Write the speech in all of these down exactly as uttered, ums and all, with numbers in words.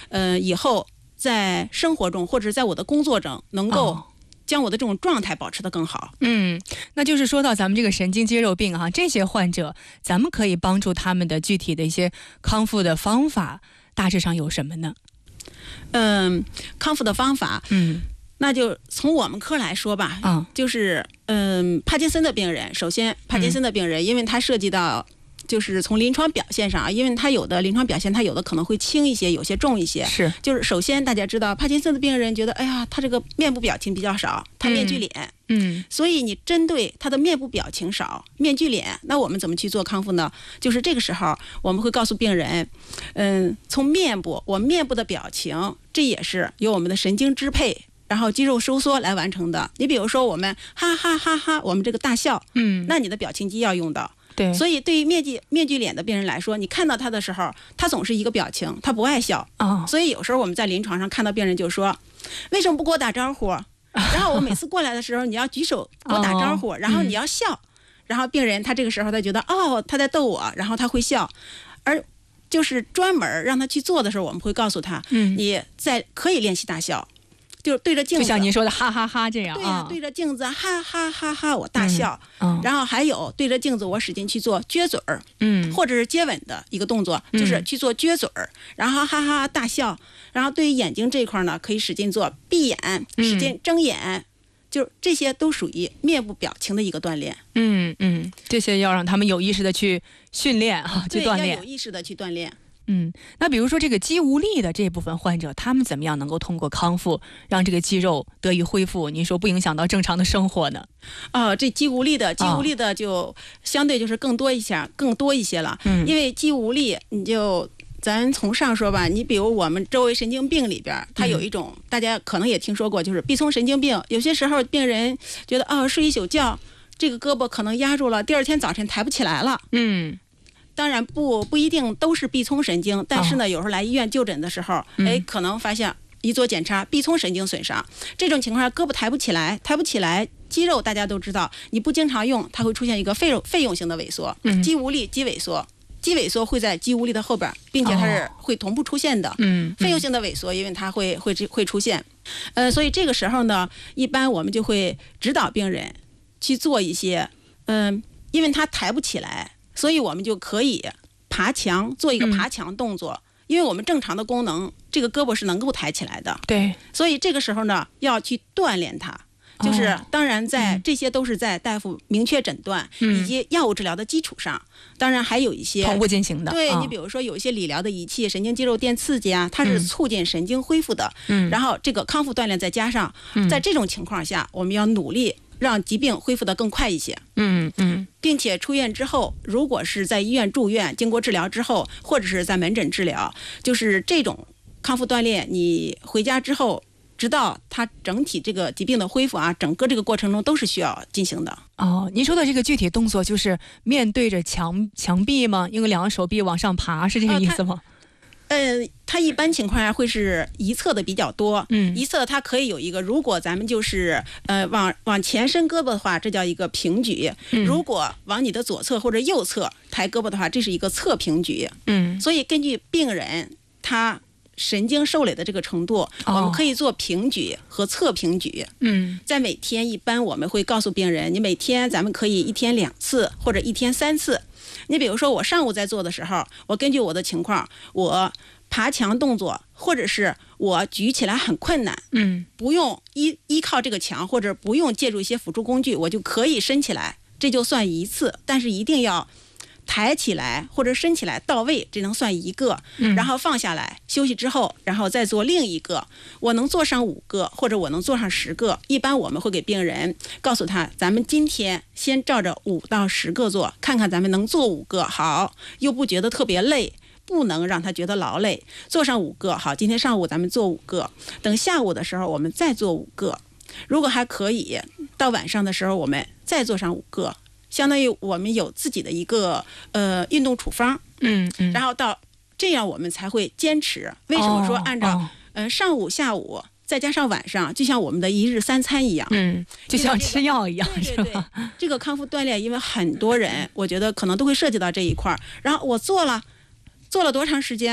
呃，以后在生活中或者在我的工作中能够、哦。将我的这种状态保持得更好。 嗯，那就是说到咱们这个神经肌肉病哈，这些患者，咱们可以帮助他们的具体的一些康复的方法，大致上有什么呢？ 嗯，康复的方法， 嗯， 那就从我们科来说吧， 嗯， 就是嗯，帕金森的病人，首先帕金森的病人，嗯、因为他涉及到。就是从临床表现上啊，因为他有的临床表现，他有的可能会轻一些，有些重一些。 是，就是首先大家知道，帕金森的病人觉得，哎呀，他这个面部表情比较少，他面具脸， 嗯， 所以你针对他的面部表情少、面具脸，那我们怎么去做康复呢？就是这个时候，我们会告诉病人，嗯，从面部，我面部的表情，这也是由我们的神经支配。然后肌肉收缩来完成的。你比如说我们哈哈哈哈，我们这个大笑， 嗯， 那你的表情肌要用到。 对， 所以对于面具面具脸的病人来说，你看到他的时候，他总是一个表情，他不爱笑。 哦， 所以有时候我们在临床上看到病人就说，为什么不给我打招呼？然后我每次过来的时候，你要举手给我打招呼，然后你要笑，嗯、然后病人他这个时候他觉得哦他在逗我，然后他会笑，而就是专门让他去做的时候，我们会告诉他， 嗯， 你在可以练习大笑。就是对着镜子， 就像您说的哈哈哈这样， 对呀、啊，对着镜子哈哈哈哈，我大笑、 嗯嗯， 然后还有对着镜子我使劲去做撅嘴儿， 嗯， 或者是接吻的一个动作，就是去做撅嘴儿，然后哈哈大笑，然后对于眼睛这一块呢，可以使劲做闭眼，使劲睁眼，嗯、就这些都属于面部表情的一个锻炼。 嗯嗯，这些要让他们有意识的去训练啊，去锻炼， 要有意识的去锻炼。 嗯，那比如说这个肌无力的这部分患者，他们怎么样能够通过康复让这个肌肉得以恢复？您说不影响到正常的生活呢？ 啊、呃，这肌无力的，肌无力的就相对就是更多一些，哦、更多一些了。 嗯， 因为肌无力，你就咱从上说吧，你比如我们周围神经病里边，它有一种、嗯、大家可能也听说过，就是臂松神经病。有些时候病人觉得啊、哦，睡一宿觉，这个胳膊可能压住了，第二天早晨抬不起来了。 嗯。 当然不不一定都是臂松神经，但是呢，哦、有时候来医院就诊的时候，哎、嗯，可能发现一做检查臂松神经损伤，这种情况下胳膊抬不起来，抬不起来，肌肉大家都知道，你不经常用，它会出现一个费费用性的萎缩， 嗯， 肌无力、肌萎缩，肌萎缩会在肌无力的后边，并且它是会同步出现的， 嗯， 费用性的萎缩，因为它会会会出现，呃，所以这个时候呢，一般我们就会指导病人去做一些，嗯、呃，因为他抬不起来。所以我们就可以爬墙，做一个爬墙动作、嗯、因为我们正常的功能这个胳膊是能够抬起来的， 对， 所以这个时候呢要去锻炼它，就是、哦、当然在、嗯、这些都是在大夫明确诊断、嗯、以及药物治疗的基础上，当然还有一些同步进行的， 对、 哦、 你比如说有一些理疗的仪器，神经肌肉电刺激啊，它是促进神经恢复的，嗯，然后这个康复锻炼再加上、嗯、在这种情况下我们要努力让疾病恢复得更快一些， 嗯嗯， 并且出院之后，如果是在医院住院，经过治疗之后，或者是在门诊治疗，就是这种康复锻炼，你回家之后，直到它整体这个疾病的恢复啊，整个这个过程中都是需要进行的。 哦，您说的这个具体动作就是面对着墙墙壁吗？用两个手臂往上爬，是这个意思吗？ 呃，它一般情况下会是一侧的比较多， 嗯， 一侧它可以有一个，如果咱们就是呃往往前伸胳膊的话，这叫一个平举； 嗯、 如果往你的左侧或者右侧抬胳膊的话，这是一个侧平举。 嗯， 所以根据病人他神经受累的这个程度，哦、我们可以做平举和侧平举。 嗯， 在每天一般我们会告诉病人，你每天咱们可以一天两次或者一天三次。你比如说我上午在做的时候，我根据我的情况，我爬墙动作，或者是我举起来很困难， 嗯， 不用依依靠这个墙，或者不用借助一些辅助工具，我就可以伸起来，这就算一次。但是一定要抬起来或者伸起来到位，这能算一个，然后放下来休息之后，然后再做另一个。我能做上五个，或者我能做上十个。一般我们会给病人告诉他，咱们今天先照着五到十个做，看看咱们能做五个好，又不觉得特别累，不能让他觉得劳累。做上五个好，今天上午咱们做五个，等下午的时候我们再做五个，如果还可以，到晚上的时候我们再做上五个。相当于我们有自己的一个呃运动处方， 嗯嗯， 然后到这样我们才会坚持。为什么说按照、哦、呃上午下午再加上晚上，就像我们的一日三餐一样， 嗯，就像吃药一样， 对对对，是吧？这个康复锻炼，因为很多人我觉得可能都会涉及到这一块，然后我做了做了多长时间？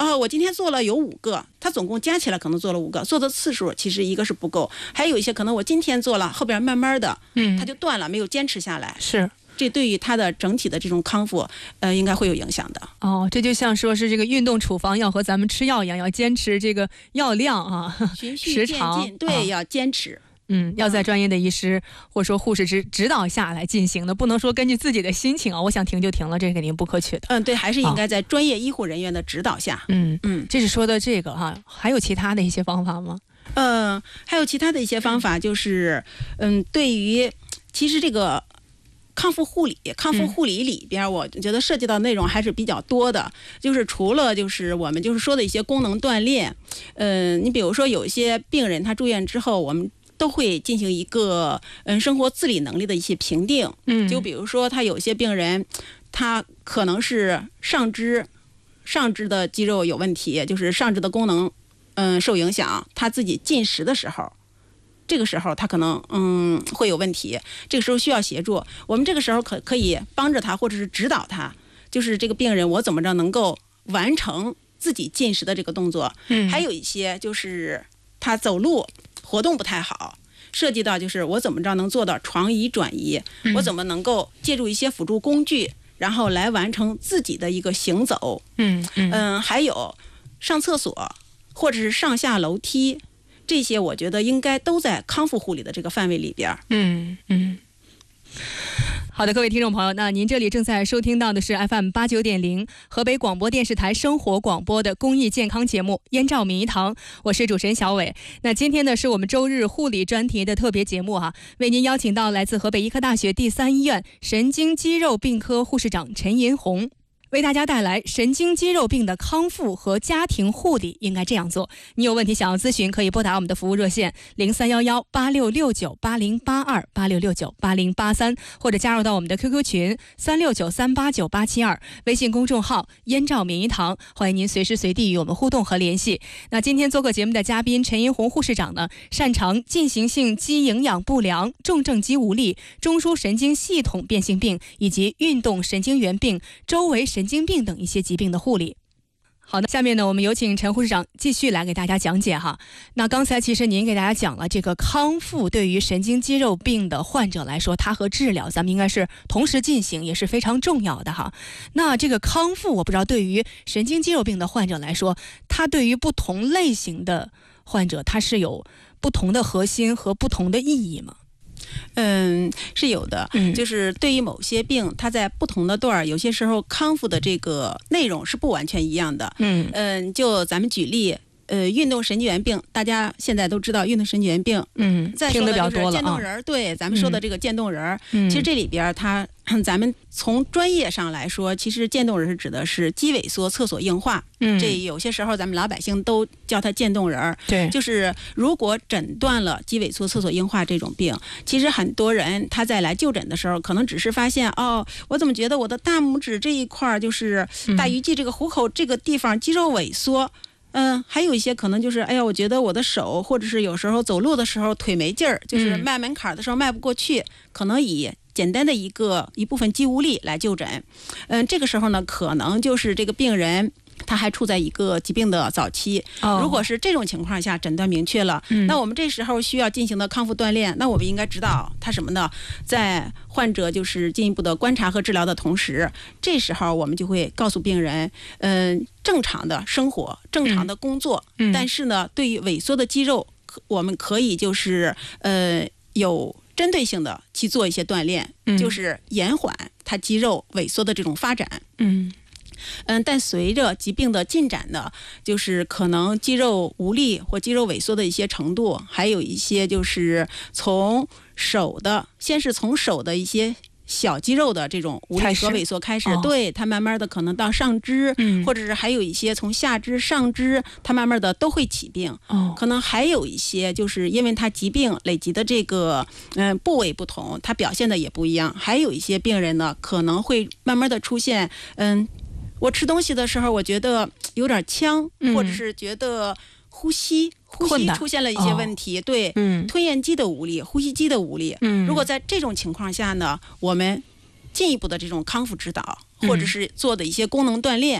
哦，我今天做了有五个，他总共加起来可能做了五个，做的次数其实一个是不够，还有一些可能我今天做了，后边慢慢的，嗯，他就断了，没有坚持下来。 是。 这对于他的整体的这种康复，呃，应该会有影响的。 哦，这就像说是这个运动处方要和咱们吃药一样，要坚持这个药量啊， 循序渐进，对、啊，要坚持。 嗯，要在专业的医师或者说护士指指导下来进行的，不能说根据自己的心情啊，我想停就停了，这是肯定不可取的。 嗯，对，还是应该在专业医护人员的指导下。 嗯嗯，这是说的这个哈，还有其他的一些方法吗？ 嗯、呃，还有其他的一些方法，就是嗯，对于其实这个康复护理，康复护理里边，我觉得涉及到内容还是比较多的。嗯、就是除了就是我们就是说的一些功能锻炼，嗯、呃，你比如说有一些病人他住院之后，我们都会进行一个嗯生活自理能力的一些评定。嗯，就比如说他有些病人，他可能是上肢上肢的肌肉有问题，就是上肢的功能嗯受影响，他自己进食的时候。这个时候他可能嗯会有问题，这个时候需要协助。我们这个时候可可以帮着他，或者是指导他，就是这个病人我怎么着能够完成自己进食的这个动作。嗯，还有一些就是他走路活动不太好，涉及到就是我怎么着能做到床移转移，嗯、我怎么能够借助一些辅助工具，然后来完成自己的一个行走。嗯嗯嗯，还有上厕所或者是上下楼梯。这些我觉得应该都在康复护理的这个范围里边。 嗯嗯。好的，各位听众朋友，那您这里正在收听到的是 F M 八九点零河北广播电视台生活广播的公益健康节目《燕赵名医堂》，我是主持人小伟。那今天呢是我们周日护理专题的特别节目哈、啊，为您邀请到来自河北医科大学第三医院神经肌肉病科护士长陈银红。为大家带来神经肌肉病的康复和家庭护理应该这样做。你有问题想要咨询，可以拨打我们的服务热线零三幺幺八六六九八零八二八六六九八零八三，或者加入到我们的 Q Q 群三六九三八九八七二，微信公众号燕赵名医堂，欢迎您随时随地与我们互动和联系。那今天做客节目的嘉宾陈银红护士长呢，擅长进行性肌营养不良、重症肌无力、中枢神经系统变性病以及运动神经元病、周围神经病等一些疾病的护理。好的，下面呢，我们有请陈护士长继续来给大家讲解哈。那刚才其实您给大家讲了这个康复对于神经肌肉病的患者来说，它和治疗咱们应该是同时进行，也是非常重要的哈。那这个康复，我不知道对于神经肌肉病的患者来说，它对于不同类型的患者，它是有不同的核心和不同的意义吗？ 嗯，是有的，嗯，就是对于某些病，它在不同的段儿，有些时候康复的这个内容是不完全一样的。嗯嗯，就咱们举例，呃，运动神经元病，大家现在都知道运动神经元病，嗯，再说的就是渐动人儿，对，咱们说的这个渐动人儿，嗯，其实这里边它，咱们从专业上来说，其实渐动人是指的是肌萎缩侧索硬化，嗯，这有些时候咱们老百姓都叫它渐动人儿，对，就是如果诊断了肌萎缩侧索硬化这种病，其实很多人他在来就诊的时候，可能只是发现哦，我怎么觉得我的大拇指这一块就是大鱼际这个虎口这个地方肌肉萎缩。嗯，还有一些可能就是，哎呀，我觉得我的手或者是有时候走路的时候腿没劲儿，就是迈门槛的时候迈不过去，嗯、可能以简单的一个一部分肌无力来就诊。嗯，这个时候呢，可能就是这个病人他还处在一个疾病的早期。哦、如果是这种情况下诊断明确了，嗯、那我们这时候需要进行的康复锻炼，那我们应该知道他什么呢？在患者就是进一步的观察和治疗的同时，这时候我们就会告诉病人，嗯、呃。正常的生活，正常的工作，嗯嗯、但是呢，对于萎缩的肌肉，我们可以就是呃有针对性的去做一些锻炼，嗯、就是延缓它肌肉萎缩的这种发展。嗯嗯，但随着疾病的进展呢，就是可能肌肉无力或肌肉萎缩的一些程度，还有一些就是从手的，先是从手的一些。小肌肉的这种无力和萎缩开始，哦、对它慢慢的可能到上肢，嗯、或者是还有一些从下肢、上肢，它慢慢的都会起病。哦、可能还有一些就是因为它疾病累积的这个嗯、呃、部位不同，它表现的也不一样。还有一些病人呢，可能会慢慢的出现，嗯，我吃东西的时候我觉得有点呛，嗯、或者是觉得呼吸。呼吸出现了一些问题，哦、对，嗯，吞咽肌的无力，呼吸肌的无力。嗯，如果在这种情况下呢，我们进一步的这种康复指导，或者是做的一些功能锻炼，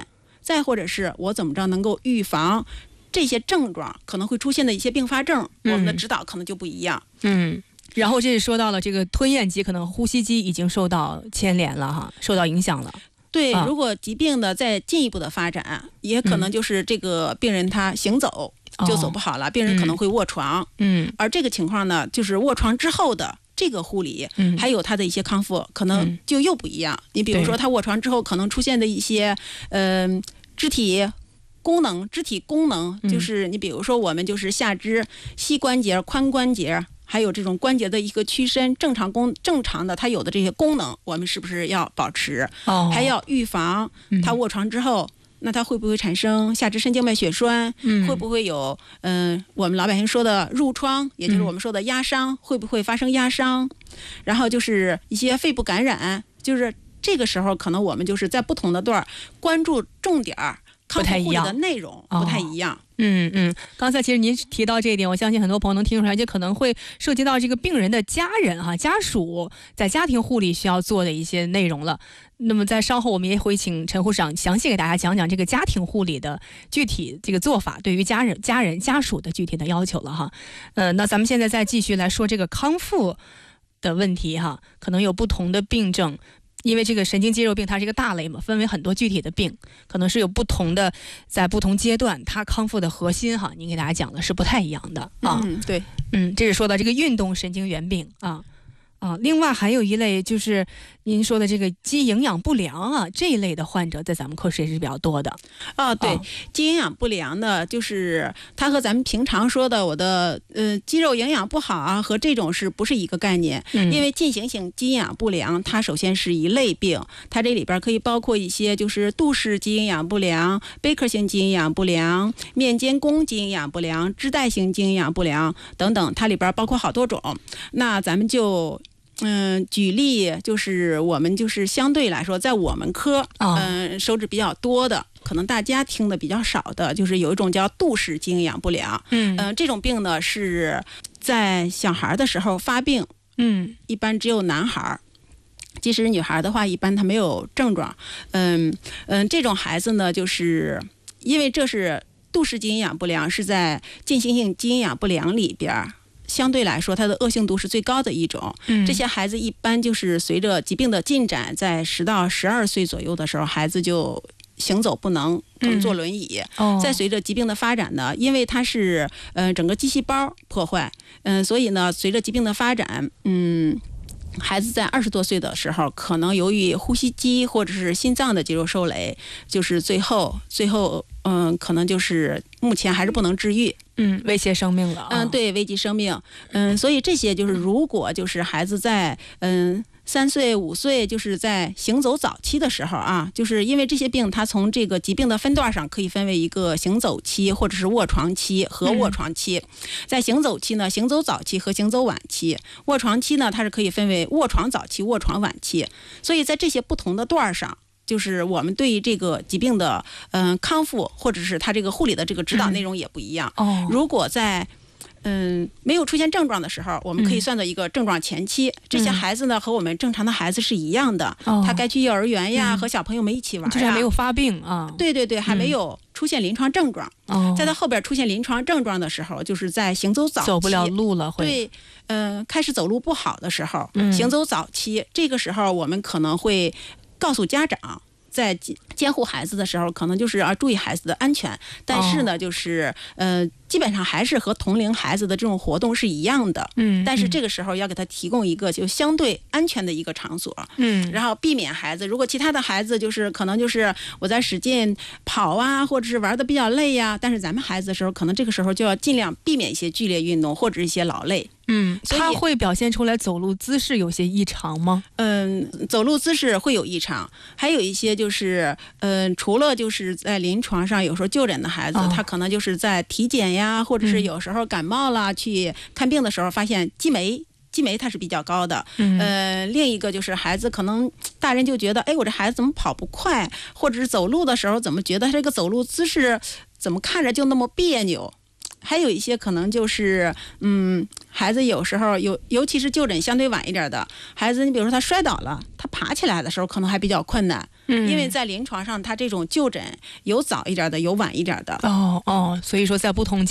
再或者是我怎么着能够预防这些症状可能会出现的一些并发症，嗯、我们的指导可能就不一样。 嗯，然后这是说到了这个吞咽肌，可能呼吸肌已经受到牵连了哈，受到影响了。 对， 啊、 如果疾病的再进一步的发展，也可能就是这个病人他行走就走不好了，嗯、病人可能会卧床。嗯，而这个情况呢，就是卧床之后的这个护理，嗯、还有他的一些康复，可能就又不一样。嗯、你比如说，他卧床之后可能出现的一些，嗯、呃，肢体功能、肢体功能，就是你比如说我们就是下肢、膝关节、髋关节。还有这种关节的一个屈伸，正常功正常的它有的这些功能，我们是不是要保持？哦，还要预防他卧床之后，嗯、那他会不会产生下肢神经脉血栓？嗯，会不会有嗯、呃、我们老百姓说的褥疮，也就是我们说的压伤，嗯、会不会发生压伤？然后就是一些肺部感染，就是这个时候可能我们就是在不同的段关注重点儿。康复护理的内容不太一样。 嗯嗯，刚才其实您提到这一点，我相信很多朋友能听出来，就可能会涉及到这个病人的家人哈、家属在家庭护理需要做的一些内容了。那么在稍后我们也会请陈护士长详细给大家讲讲这个家庭护理的具体这个做法，对于家人、家人、家属的具体的要求了哈。呃，那咱们现在再继续来说这个康复的问题哈，可能有不同的病症。因为这个神经肌肉病它是一个大类嘛，分为很多具体的病，可能是有不同的，在不同阶段它康复的核心哈，您给大家讲的是不太一样的啊。 嗯，对， 嗯，这是说到这个运动神经元病啊。啊，另外还有一类就是您说的这个肌营养不良啊，这一类的患者在咱们科室也是比较多的。 哦，对，哦、肌营养不良的，就是它和咱们平常说的我的呃肌肉营养不好啊，和这种是不是一个概念？嗯、因为进行性肌营养不良，它首先是一类病，它这里边可以包括一些就是杜氏肌营养不良、贝克性肌营养不良、面肩弓肌营养不良、肢带性肌营养不良等等，它里边包括好多种。那咱们就。嗯，举例就是我们就是相对来说，在我们科，嗯，收治比较多的，可能大家听的比较少的，就是有一种叫杜氏肌营养不良。嗯，呃，这种病呢是在小孩的时候发病，嗯，一般只有男孩。即使女孩的话，一般她没有症状。嗯嗯，这种孩子呢，就是因为这是杜氏肌营养不良，是在进行性肌营养不良里边。相对来说，它的恶性度是最高的一种。嗯，这些孩子一般就是随着疾病的进展，在十到十二岁左右的时候，孩子就行走不能，可能坐轮椅。嗯、哦，再随着疾病的发展呢，因为它是呃整个肌细胞破坏，嗯、呃，所以呢，随着疾病的发展，嗯。孩子在二十多岁的时候，可能由于呼吸肌或者是心脏的肌肉受累，就是最后最后嗯，可能就是目前还是不能治愈， 嗯，威胁生命了、哦。 嗯，对，危及生命。嗯，所以这些就是如果就是孩子在嗯。三岁五岁就是在行走早期的时候啊，就是因为这些病它从这个疾病的分段上可以分为一个行走期或者是卧床期和卧床期。嗯、在行走期呢，行走早期和行走晚期；卧床期呢，它是可以分为卧床早期、卧床晚期。所以在这些不同的段上，就是我们对于这个疾病的嗯、呃、康复或者是它这个护理的这个指导内容也不一样。嗯、哦，如果在嗯，没有出现症状的时候，我们可以算作一个症状前期。嗯、这些孩子呢，和我们正常的孩子是一样的，哦、他该去幼儿园呀，嗯、和小朋友们一起玩呀。 就是还没有发病啊。 对对对，还没有出现临床症状。哦、在他后边出现临床症状的时候，就是在行走早期， 走不了路了，会。 对，嗯、呃，开始走路不好的时候，嗯、行走早期，这个时候我们可能会告诉家长。在监护孩子的时候，可能就是要注意孩子的安全，但是呢，就是呃，基本上还是和同龄孩子的这种活动是一样的。嗯，但是这个时候要给他提供一个就相对安全的一个场所。嗯，然后避免孩子，如果其他的孩子就是可能就是我在使劲跑啊，或者是玩的比较累呀、啊，但是咱们孩子的时候，可能这个时候就要尽量避免一些剧烈运动或者一些劳累。 嗯，他会表现出来走路姿势有些异常吗？ 嗯，走路姿势会有异常，还有一些就是，嗯，除了就是在临床上有时候就诊的孩子，哦、他可能就是在体检呀，或者是有时候感冒啦、嗯、去看病的时候，发现激酶。激酶它是比较高的，嗯、呃，另一个就是孩子可能大人就觉得，哎，我这孩子怎么跑不快，或者是走路的时候怎么觉得他这个走路姿势怎么看着就那么别扭。还有一些可能就是，嗯，孩子有时候有，尤其是就诊相对晚一点的孩子，你比如说他摔倒了，他爬起来的时候可能还比较困难。 嗯， 因为在临床上它这种就诊有早一点的，有晚一点的。 哦哦，所以说在不同